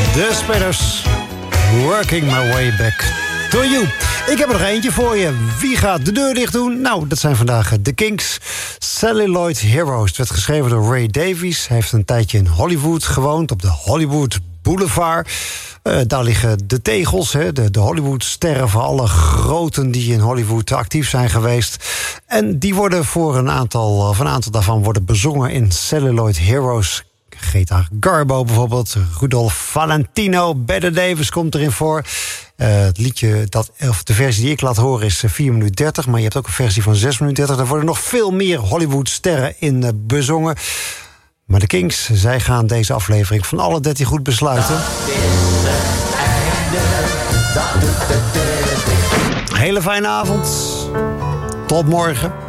De Spinners, Working My Way Back to You. Ik heb er nog eentje voor je. Wie gaat de deur dicht doen? Nou, dat zijn vandaag de Kinks. Celluloid Heroes. Het werd geschreven door Ray Davies. Hij heeft een tijdje in Hollywood gewoond, op de Hollywood Boulevard. Daar liggen de tegels, de Hollywood-sterren van alle groten die in Hollywood actief zijn geweest. En die worden voor een aantal daarvan worden bezongen in Celluloid Heroes. Greta Garbo bijvoorbeeld, Rudolph Valentino, Bette Davis komt erin voor. Het liedje, de versie die ik laat horen is 4 minuten 30... maar je hebt ook een versie van 6 minuten 30. Daar worden nog veel meer Hollywood-sterren in bezongen. Maar de Kinks, zij gaan deze aflevering van alle 13 goed besluiten. Hele fijne avond. Tot morgen.